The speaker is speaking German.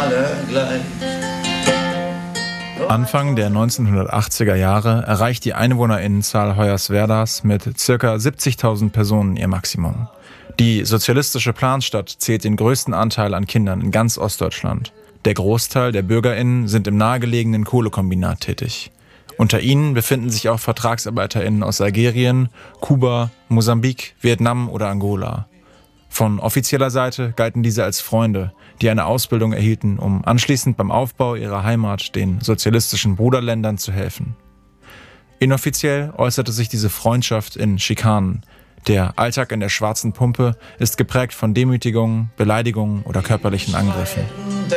alle gleich. Anfang der 1980er Jahre erreicht die EinwohnerInnenzahl Hoyerswerdas mit ca. 70.000 Personen ihr Maximum. Die sozialistische Planstadt zählt den größten Anteil an Kindern in ganz Ostdeutschland. Der Großteil der BürgerInnen sind im nahegelegenen Kohlekombinat tätig. Unter ihnen befinden sich auch VertragsarbeiterInnen aus Algerien, Kuba, Mosambik, Vietnam oder Angola. Von offizieller Seite galten diese als Freunde, die eine Ausbildung erhielten, um anschließend beim Aufbau ihrer Heimat den sozialistischen Bruderländern zu helfen. Inoffiziell äußerte sich diese Freundschaft in Schikanen. Der Alltag in der Schwarzen Pumpe ist geprägt von Demütigungen, Beleidigungen oder körperlichen Angriffen.